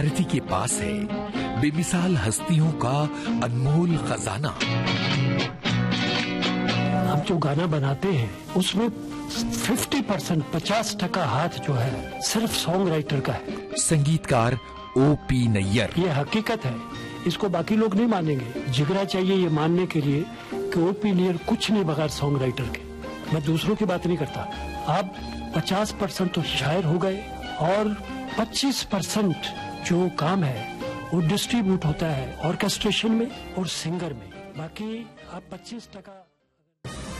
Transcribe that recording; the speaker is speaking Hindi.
भारती के पास है बेमिसाल हस्तियों का अनमोल खजाना। हम जो गाना बनाते हैं उसमें 50% 50% हाथ जो है सिर्फ सॉन्ग राइटर का है। संगीतकार O.P. नैयर। ये हकीकत है, इसको बाकी लोग नहीं मानेंगे। जिगरा चाहिए ये मानने के लिए कि O.P. नैयर कुछ नहीं बगैर सॉन्ग राइटर के। मैं दूसरों की बात नहीं करता। आप 50% तो शायर हो गए और 25% जो काम है वो डिस्ट्रीब्यूट होता है ऑर्केस्ट्रेशन में और सिंगर में। बाकी आप 25%